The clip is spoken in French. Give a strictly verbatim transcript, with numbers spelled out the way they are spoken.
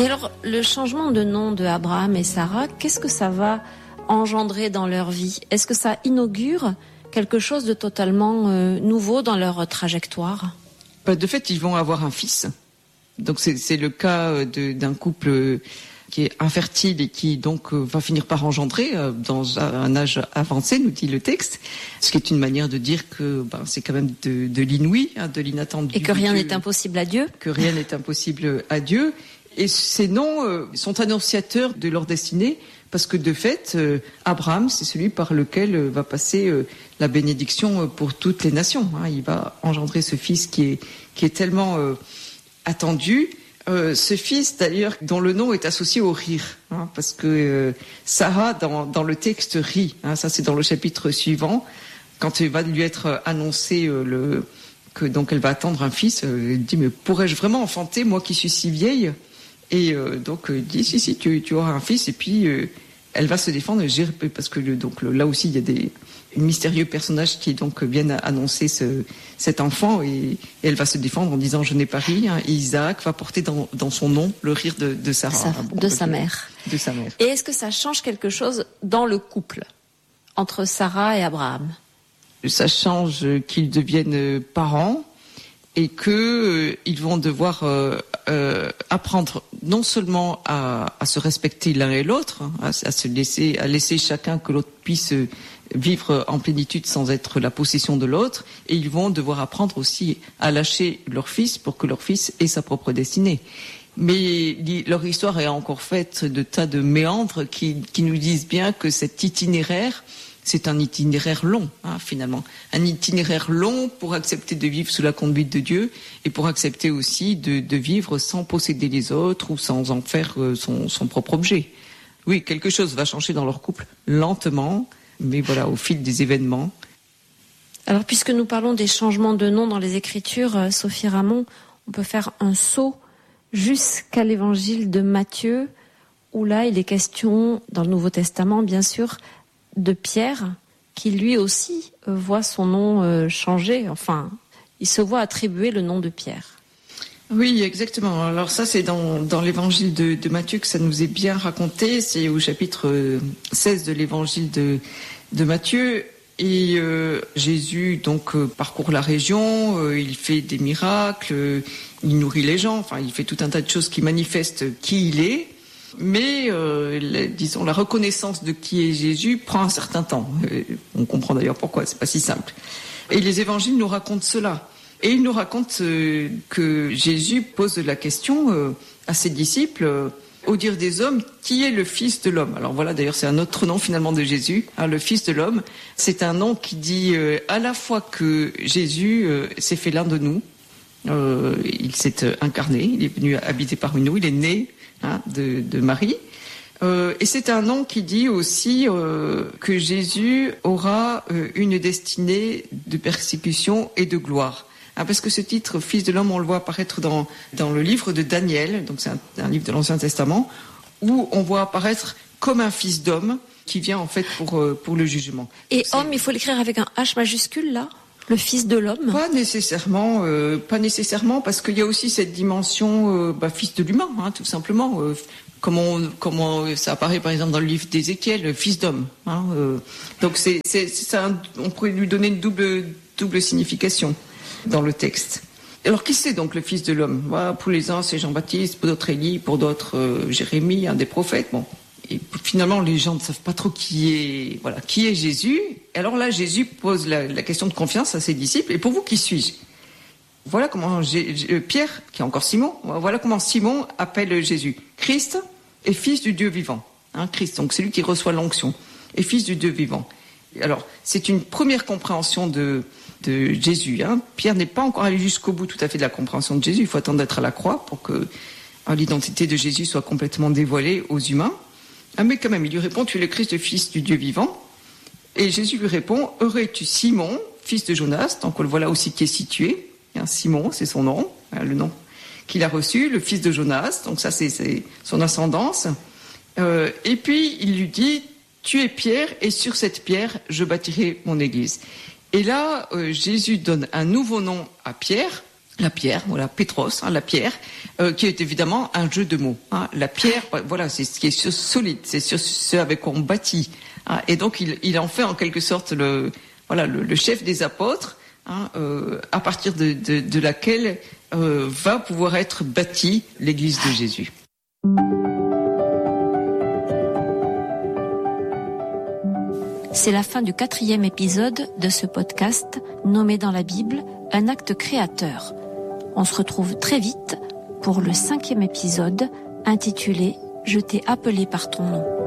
Et alors, le changement de nom de Abraham et Sarah, qu'est-ce que ça va engendrer dans leur vie ? Est-ce que ça inaugure quelque chose de totalement euh, nouveau dans leur trajectoire ? De fait, ils vont avoir un fils. Donc c'est, c'est le cas de, d'un couple qui est infertile et qui donc va finir par engendrer dans un âge avancé, nous dit le texte. Ce qui est une manière de dire que ben, c'est quand même de, de l'inouï, hein, de l'inattendu. Et que rien n'est impossible à Dieu. Que rien n'est impossible à Dieu. Et ces noms euh, sont annonciateurs de leur destinée, parce que de fait, euh, Abraham, c'est celui par lequel euh, va passer euh, la bénédiction euh, pour toutes les nations. Hein. Il va engendrer ce fils qui est, qui est tellement euh, attendu. Euh, ce fils, d'ailleurs, dont le nom est associé au rire, hein, parce que euh, Sarah, dans, dans le texte, rit. Hein, ça, c'est dans le chapitre suivant, quand il va lui être annoncé euh, le, que donc elle va attendre un fils. Euh, elle dit, mais pourrais-je vraiment enfanter, moi qui suis si vieille ? Et euh, donc, il euh, dit, si, si, tu, tu auras un fils. Et puis, euh, elle va se défendre, parce que le, donc, le, là aussi, il y a des mystérieux personnages qui donc viennent annoncer ce, cet enfant. Et, et elle va se défendre en disant, je n'ai pas ri. Hein, et Isaac va porter dans, dans son nom le rire de, de Sarah. Sa, hein, bon, de sa mère. De sa mère. Et est-ce que ça change quelque chose dans le couple entre Sarah et Abraham ? Ça change qu'ils deviennent parents et qu'ils euh, vont devoir euh, euh, apprendre non seulement à, à se respecter l'un et l'autre, hein, à, à se laisser, à laisser chacun que l'autre puisse vivre en plénitude sans être la possession de l'autre, et ils vont devoir apprendre aussi à lâcher leur fils pour que leur fils ait sa propre destinée. Mais leur histoire est encore faite de tas de méandres qui, qui nous disent bien que cet itinéraire, c'est un itinéraire long, hein, finalement. Un itinéraire long pour accepter de vivre sous la conduite de Dieu et pour accepter aussi de, de vivre sans posséder les autres ou sans en faire son, son propre objet. Oui, quelque chose va changer dans leur couple lentement, mais voilà, au fil des événements. Alors, puisque nous parlons des changements de nom dans les Écritures, euh, Sophie Ramon, on peut faire un saut jusqu'à l'évangile de Matthieu, où là, il est question, dans le Nouveau Testament, bien sûr, de Pierre, qui lui aussi euh, voit son nom euh, changer. Enfin, il se voit attribuer le nom de Pierre. Oui, exactement. Alors ça, c'est dans, dans l'évangile de, de Matthieu que ça nous est bien raconté. C'est au chapitre seize de l'évangile de, de Matthieu. Et euh, Jésus donc euh, parcourt la région, euh, il fait des miracles, euh, il nourrit les gens. Enfin, il fait tout un tas de choses qui manifestent qui il est. Mais, euh, la, disons, la reconnaissance de qui est Jésus prend un certain temps. Euh, on comprend d'ailleurs pourquoi, c'est pas si simple. Et les évangiles nous racontent cela. Et ils nous racontent euh, que Jésus pose la question euh, à ses disciples, euh, au dire des hommes, qui est le Fils de l'homme ? Alors voilà, d'ailleurs, c'est un autre nom finalement de Jésus, hein, le Fils de l'homme. C'est un nom qui dit euh, à la fois que Jésus euh, s'est fait l'un de nous, euh, il s'est incarné, il est venu habiter parmi nous, il est né Hein, de, de Marie. Euh, et c'est un nom qui dit aussi euh, que Jésus aura euh, une destinée de persécution et de gloire. Hein, parce que ce titre, Fils de l'homme, on le voit apparaître dans, dans le livre de Daniel, donc c'est un, un livre de l'Ancien Testament, où on voit apparaître comme un fils d'homme qui vient en fait pour, euh, pour le jugement. Et donc, homme, il faut l'écrire avec un H majuscule là ? Le Fils de l'homme ? Pas nécessairement, euh, pas nécessairement, parce qu'il y a aussi cette dimension, euh, bah, fils de l'humain, hein, tout simplement. Euh, comment, comment ça apparaît par exemple dans le livre d'Ézéchiel, fils d'homme. Hein, euh, donc c'est, c'est, c'est un, on pourrait lui donner une double, double signification dans le texte. Alors qui c'est donc le Fils de l'homme ? Voilà, pour les uns c'est Jean-Baptiste, pour d'autres Élie, pour d'autres euh, Jérémie, un des prophètes. Bon. Et finalement, les gens ne savent pas trop qui est, voilà, qui est Jésus. Alors là, Jésus pose la, la question de confiance à ses disciples. Et pour vous, qui suis-je ? Voilà comment j'ai, j'ai, Pierre, qui est encore Simon, voilà comment Simon appelle Jésus. Christ est fils du Dieu vivant. Hein, Christ, donc c'est lui qui reçoit l'onction, est fils du Dieu vivant. Alors, c'est une première compréhension de, de Jésus. Hein. Pierre n'est pas encore allé jusqu'au bout tout à fait de la compréhension de Jésus. Il faut attendre d'être à la croix pour que hein, l'identité de Jésus soit complètement dévoilée aux humains. Ah mais quand même, il lui répond, tu es le Christ, le Fils du Dieu vivant. Et Jésus lui répond, heureux es-tu Simon, fils de Jonas, donc on le voit là aussi qui est situé. Hein, Simon, c'est son nom, hein, le nom qu'il a reçu, le fils de Jonas, donc ça c'est, c'est son ascendance. Euh, et puis il lui dit, tu es Pierre, et sur cette pierre, je bâtirai mon église. Et là, euh, Jésus donne un nouveau nom à Pierre, la pierre, voilà, Pétros, hein, la pierre, euh, qui est évidemment un jeu de mots. Hein. La pierre, voilà, c'est ce qui est solide, c'est sur ce avec quoi on bâtit. Hein. Et donc il, il en fait en quelque sorte le, voilà, le, le chef des apôtres, hein, euh, à partir de, de, de laquelle euh, va pouvoir être bâtie l'Église de Jésus. C'est la fin du quatrième épisode de ce podcast nommé dans la Bible un acte créateur. On se retrouve très vite pour le cinquième épisode intitulé « Je t'ai appelé par ton nom ».